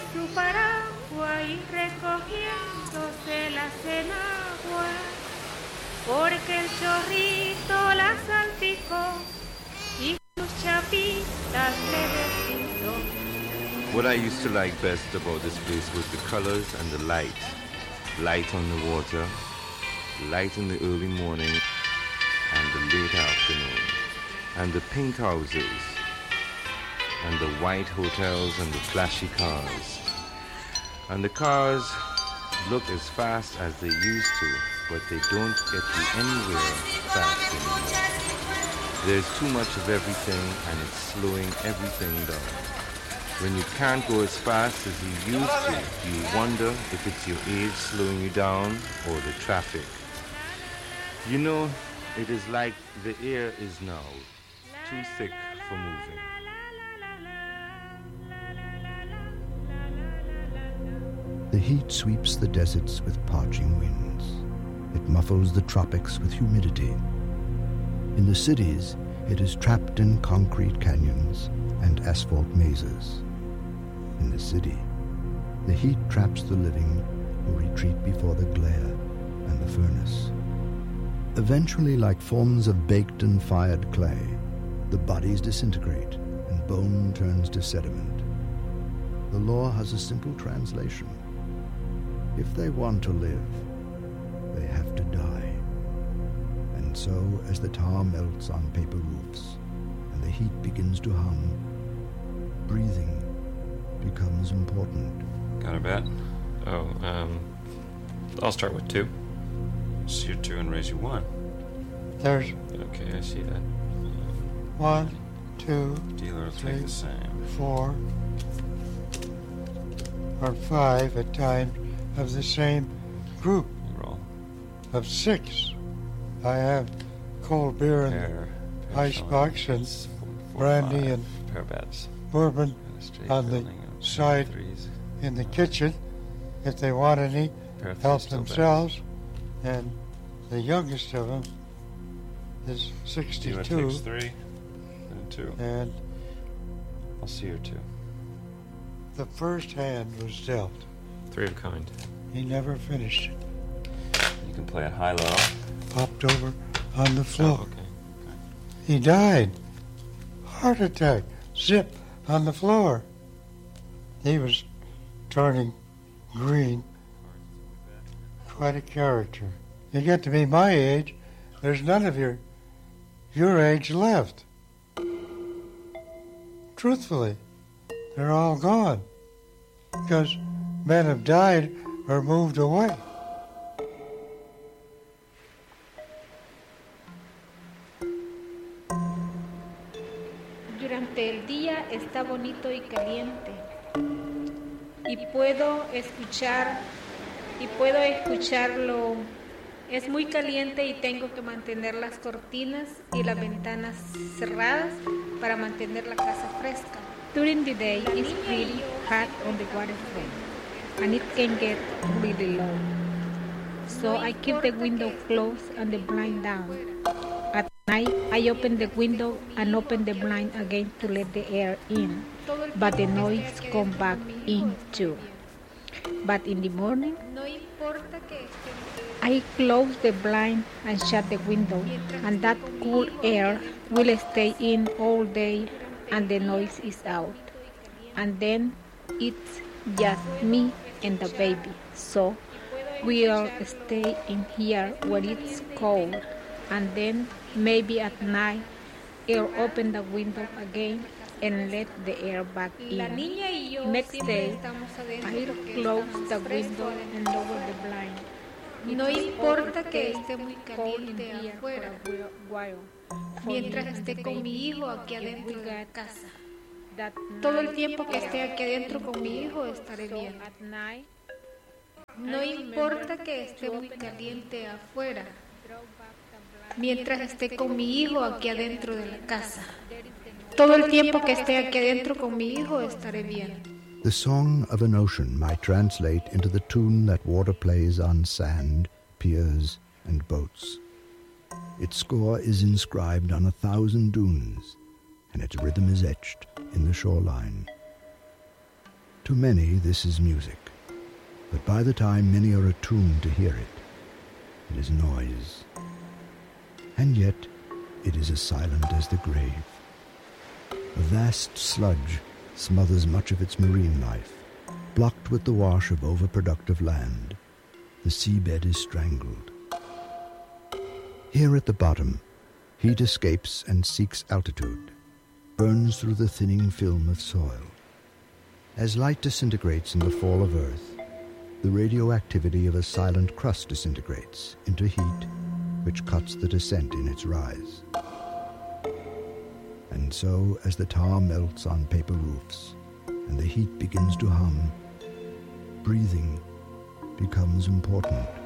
su paraguas y recogiéndose las enaguas, porque el chorrito la salpicó y sus chapitas le despintó. What I used to like best about this place was the colors and the light. Light on the water, light in the early morning and the late afternoon, and the pink houses, and the white hotels and the flashy cars. And the cars look as fast as they used to, but they don't get you anywhere fast anymore. There's too much of everything and it's slowing everything down. When you can't go as fast as you used to, you wonder if it's your age slowing you down or the traffic. You know, it is like the air is now too thick for moving. The heat sweeps the deserts with parching winds. It muffles the tropics with humidity. In the cities, it is trapped in concrete canyons and asphalt mazes. In the city, the heat traps the living who retreat before the glare and the furnace. Eventually, like forms of baked and fired clay, the bodies disintegrate and bone turns to sediment. The law has a simple translation. If they want to live, they have to die. And so, as the tar melts on paper roofs and the heat begins to hum, breathing becomes important. Got a bet? Oh, I'll start with 2. So you're 2 and raise you 1. There's Okay, I see that. 1, 2, Dealer will 3, take the same. 4, or 5 at times of the same group You roll. of 6. I have cold beer and Pair icebox and it's brandy 5. and pair bets. bourbon And a straight on the building and side threes. in the kitchen if they want any, Pair of help threes still bets. themselves. And the youngest of them is Dealer 62, takes 3 and 2. and I'll see your 2. the first hand was dealt. 3 of kind. He never finished it. You can play it high-low. Popped over on the floor. Oh, okay. He died. Heart attack. Zip on the floor. He was turning green. Quite a character. You get to be my age, there's none of your age left. Truthfully, they're all gone. Because men have died or moved away. Durante el día está bonito y caliente y puedo escucharlo. Es muy caliente y tengo que mantener las cortinas y las ventanas cerradas para mantener la casa fresca. During the day, it's pretty hot on the waterfront and it can get really low. So I keep the window closed and the blind down. At night, I open the window and open the blind again to let the air in, but the noise comes back in too. But in the morning, I close the blind and shut the window, and that cool air will stay in all day and the noise is out. And then it's just me and the baby. So we'll stay in here where it's cold, and then maybe at night I'll open the window again and let the air back in. Next day, I'll close the window and lower the blind. No importa que esté muy caliente afuera, mientras esté con mi hijo aquí adentro de la casa. Todo el tiempo que esté aquí adentro con mi hijo estaré bien. No importa que esté muy caliente afuera, mientras esté con mi hijo aquí adentro de la casa. Todo el tiempo que esté aquí adentro con mi hijo estaré bien. The song of an ocean might translate into the tune that water plays on sand, piers, and boats. Its score is inscribed on 1,000 dunes, and its rhythm is etched in the shoreline. To many, this is music, but by the time many are attuned to hear it, it is noise. And yet, it is as silent as the grave. A vast sludge smothers much of its marine life. Blocked with the wash of overproductive land, the seabed is strangled. Here at the bottom, heat escapes and seeks altitude, burns through the thinning film of soil. As light disintegrates in the fall of Earth, the radioactivity of a silent crust disintegrates into heat, which cuts the descent in its rise. And so, as the tar melts on paper roofs and the heat begins to hum, breathing becomes important.